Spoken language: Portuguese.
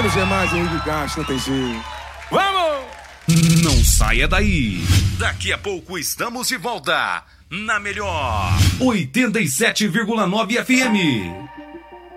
Menos é mais, Henrique Castro, não tem jeito. Vamos! Não saia daí. Daqui a pouco estamos de volta na melhor 87,9 FM.